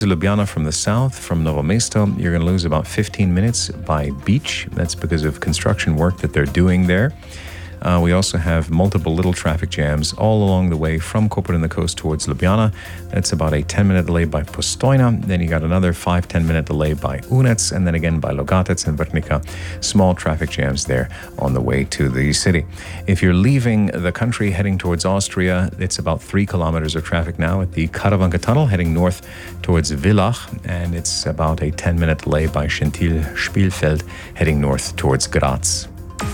Ljubljana from the south, from Novo Mesto, you're going to lose about 15 minutes by beach. That's because of construction work that they're doing there. We also have multiple little traffic jams all along the way from Koper on the coast towards Ljubljana. That's about a 10-minute delay by Postojna. Then you got another 5-10-minute delay by Unec, and then again by Logatec and Vrhnika. Small traffic jams there on the way to the city. If you're leaving the country heading towards Austria, it's about 3 kilometers of traffic now at the Karavanka Tunnel heading north towards Villach, and it's about a 10-minute delay by Schentil-Spielfeld heading north towards Graz.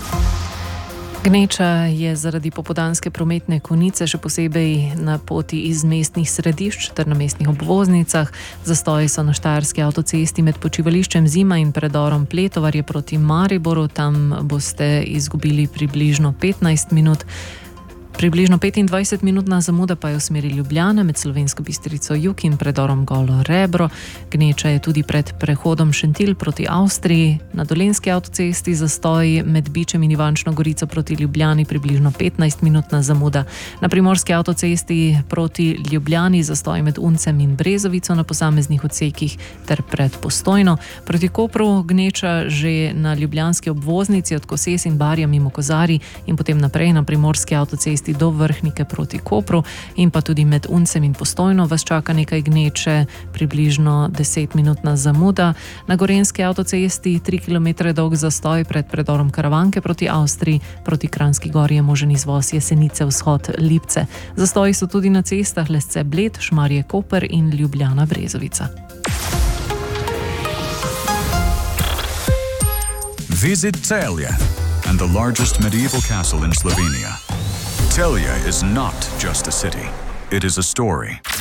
Gneča je zaradi popoldanske prometne konice, še posebej na poti iz mestnih središč ter na mestnih obvoznicah. Zastoji so na Štajerski avtocesti med počivališčem Zima in predorom Pletovarje proti Mariboru. Tam boste izgubili približno 15 minut. Približno 25-minutna zamuda pa je v smeri Ljubljane med Slovensko Bistrico jug in predorom Golo Rebro. Gneča je tudi pred prehodom Šentil proti Avstriji. Na Dolenjski avtocesti zastoji med Bičem in Ivančno Gorico proti Ljubljani približno 15-minutna zamuda. Na Primorski avtocesti proti Ljubljani zastoji med Uncem in Brezovico na posameznih odsekih ter pred Postojno. Proti Kopru gneča že na ljubljanski obvoznici od Koses in Barja mimo Kozarij in potem naprej na Primorski avtocesti do Vrhnike proti Kopru in pa tudi med Uncem in Postojno vas čaka nekaj gneče, približno 10-minutna zamuda. Na Gorenjski avtocesti 3 km dolg zastoj pred predorom Karavanke proti Avstriji, proti Kranjski Gori je možen izvoz Jesenice vzhod Lipce. Zastoji so tudi na cestah Lesce Bled, Šmarje Koper in Ljubljana Brezovica. Visit Celje and the largest medieval castle in Slovenia. Celje is not just a city, it is a story.